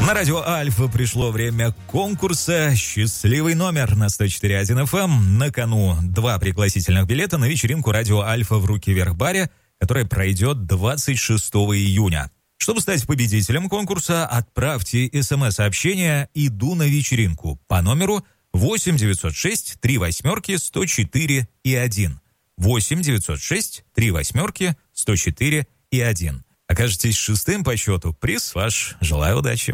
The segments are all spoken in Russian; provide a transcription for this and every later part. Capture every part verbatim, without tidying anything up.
На радио Альфа пришло время конкурса «Счастливый номер» на сто четыре и один эф эм. На кону два пригласительных билета на вечеринку радио Альфа в «Руки вверх баре», которая пройдет двадцать шестого июня. Чтобы стать победителем конкурса, отправьте смс-сообщение «Иду на вечеринку» по номеру восемь девятьсот шесть три восьмерки сто четыре и один. восемь девятьсот шесть три восьмерки сто четыре и один. Окажетесь шестым по счету. Приз ваш. Желаю удачи.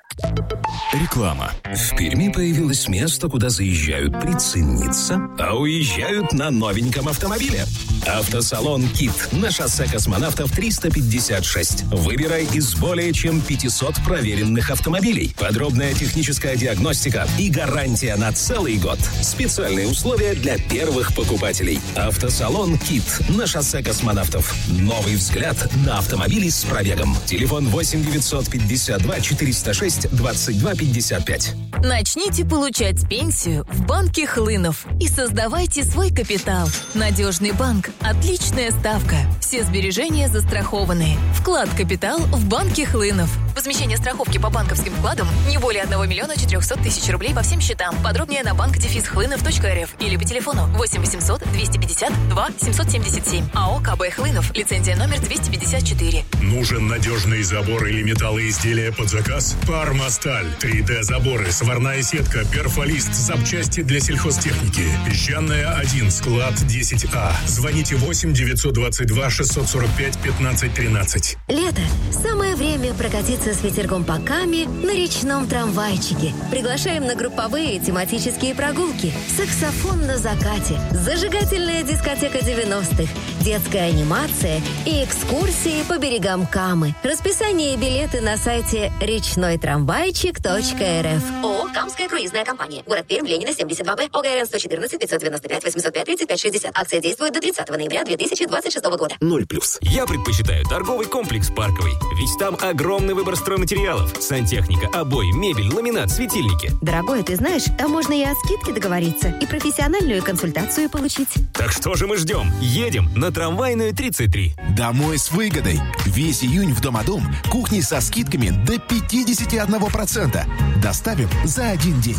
Реклама. В Перми появилось место, куда заезжают прицениться, а уезжают на новеньком автомобиле. Автосалон «Кит» на шоссе Космонавтов триста пятьдесят шесть. Выбирай из более чем пятисот проверенных автомобилей. Подробная техническая диагностика и гарантия на целый год. Специальные условия для первых покупателей. Автосалон «Кит» на шоссе Космонавтов. Новый взгляд на автомобили с пробегом. Телефон восемь девятьсот пятьдесят два четыреста шесть двадцать два пятьдесят пять. Начните получать пенсию в банке Хлынов и создавайте свой капитал. Надежный банк, отличная ставка. Все сбережения застрахованы. Вклад капитал в банке Хлынов. Возмещение страховки по банковским вкладам не более одного миллиона четырехсот тысяч рублей по всем счетам. Подробнее на банк дефис хлынов точка эр эф или по телефону восемь восемьсот двести пятьдесят два семьсот семьдесят семь. АО КБ Хлынов. Лицензия номер двести пятьдесят четыре. Нужен надежный забор или металлоизделие под заказ? Пармасталь. три дэ-заборы, сварная сетка, перфолист, запчасти для сельхозтехники. Песчаная один, склад десять А. Звоните восемь девятьсот двадцать два шестьсот сорок пять пятнадцать тринадцать. Лето. Самое время прокатиться с ветерком по Каме на речном трамвайчике. Приглашаем на групповые тематические прогулки. Саксофон на закате, зажигательная дискотека девяностых, детская анимация и экскурсии по берегам Камы. Расписание и билеты на сайте речной трамвайчик точка эр эф. ООО «Камская круизная компания». Город Пермь, Ленина, семьдесят два Б. ОГРН сто четырнадцать пятьсот девяносто пять восемьсот пять тридцать пять шестьдесят. Акция действует до тридцатого ноября две тысячи двадцать шестого года. Ноль плюс. Я предпочитаю торговый комплекс «Парковый», ведь там огромный выбор стройматериалов, сантехника, обои, мебель, ламинат, светильники. Дорогой, ты знаешь, а можно и о скидке договориться, и профессиональную консультацию получить. Так что же мы ждем? Едем на Трамвайную тридцать три. Домой с выгодой. Весь июнь в Домодом кухни со скидками до пятьдесят один процент. Доставим за один день.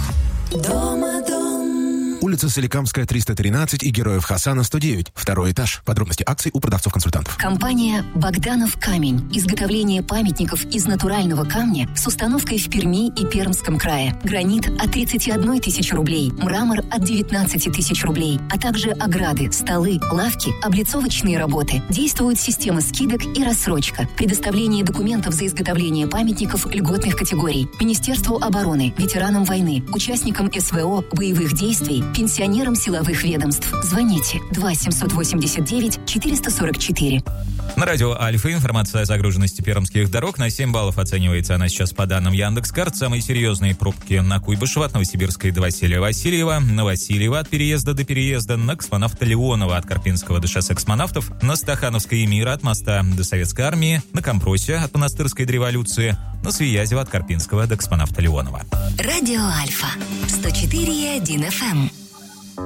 Домодом. Улица Соликамская, триста тринадцать и Героев Хасана, сто девять. Второй этаж. Подробности акций у продавцов-консультантов. Компания «Богданов камень». Изготовление памятников из натурального камня с установкой в Перми и Пермском крае. Гранит от тридцати одной тысячи рублей, мрамор от девятнадцати тысяч рублей, а также ограды, столы, лавки, облицовочные работы. Действует система скидок и рассрочка. Предоставление документов за изготовление памятников льготных категорий. Министерству обороны, ветеранам войны, участникам эс вэ о, боевых действий, пенсионерам силовых ведомств. Звоните два семьсот восемьдесят девять четыреста сорок четыре. На радио Альфа информация о загруженности пермских дорог на семь баллов оценивается она сейчас по данным Яндекс.Карт. Самые серьезные пробки на Куйбышева от Новосибирской до Василия Васильева, на Васильева от переезда до переезда, на Космонавта Леонова от Карпинского до шоссе Космонавтов, на Стахановской и Мира от моста до Советской армии, на Компросе от Монастырской до Революции, на Свиязева от Карпинского до Космонавта Леонова. Радио Альфа. сто четыре и один эф эм.